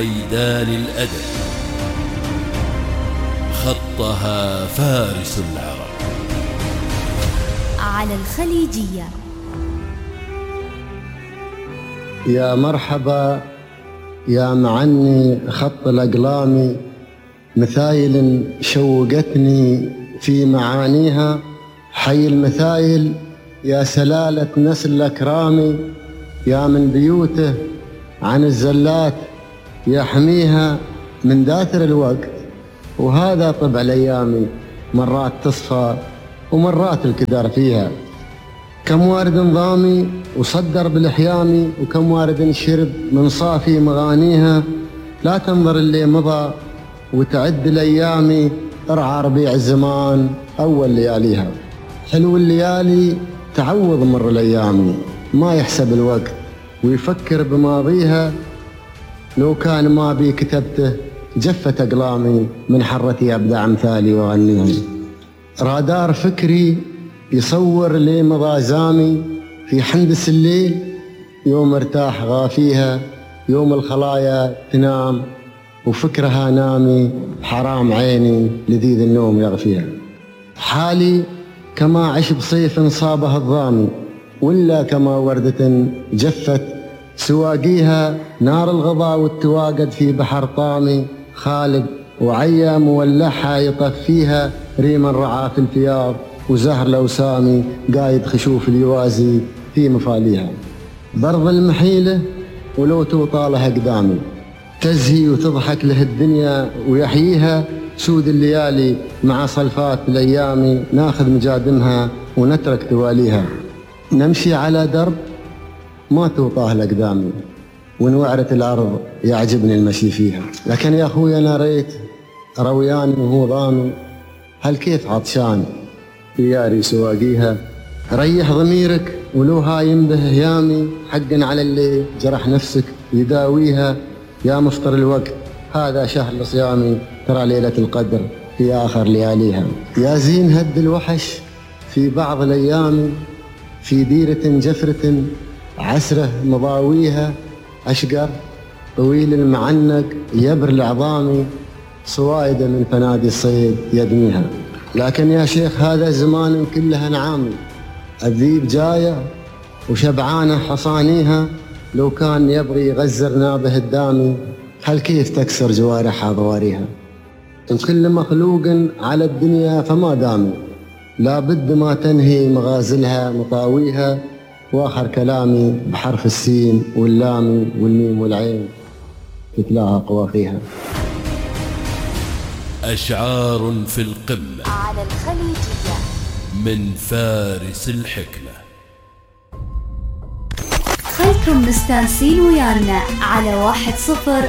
ميدان الأدب خطها فارس العرب على الخليجية. يا مرحبا يا معني خط الأقلام، مثايل شوقتني في معانيها. حي المثايل يا سلالة نسل الأكرام، يا من بيوته عن الزلات يحميها من داثر الوقت. وهذا طبع الأيام، مرات تصفى ومرات الكدر فيها. كم وارد ضامي وصدر بالإحيام، وكم وارد شرب من صافي مغانيها. لا تنظر اللي مضى وتعد الأيام، ارعى ربيع الزمان أول لياليها. حلو الليالي تعوض مر الأيام، ما يحسب الوقت ويفكر بماضيها. لو كان ما بي كتبته جفت أقلامي، من حرتي أبدع أمثالي وأغنيها. رادار فكري يصور لي مضى زامي، في حندس الليل يوم ارتاح غافيها. يوم الخلايا تنام وفكرها نامي، حرام عيني لذيذ النوم يغفيها. حالي كما عش بصيف صابه الظامي، ولا كما وردة جفت سواقيها. نار الغضا والتواقد في بحر طامي، خالق وعيا مولحها يطفيها. ريما رعى في الفياض وزهر لوسامي، قايد خشوف اليوازي في مفاليها. برض المحيلة ولو توطالها قدامي، تزهي وتضحك له الدنيا ويحييها. سود الليالي مع صلفات الأيام، ناخذ مجادمها ونترك تواليها. نمشي على درب ما توطاه لقدامي، وإن وعرت الأرض يعجبني المشي فيها. لكن يا أخوي أنا ريت روياني وهو ضامي، هل كيف عطشان دياري سواقيها. ريح ضميرك ولو هايم به هيامي، حقا على اللي جرح نفسك يداويها. يا مفطر الوقت هذا شهر صيامي، ترى ليلة القدر في آخر لياليها. يا زين هد الوحش في بعض الأيام، في ديرة جفرة عسره مضاويها. أشقر طويل المعنق يبر العظام، صوايد من فنادي الصيد يدميها. لكن يا شيخ هذا زمان كلها نعامي، الذيب جاية وشبعانة حصانيها. لو كان يبغي يغزر نابه الدامي، هل كيف تكسر جوارحها ضواريها. إن كل مخلوق على الدنيا فما دامي، لا بد ما تنهي مغازلها مطاويها. وآخر كلامي بحرف السين واللام والميم والعين، تتلاها قوافيها. أشعار في القمة على الخليجية من فارس الحكمة. خلكم مستانسين ويانا على 10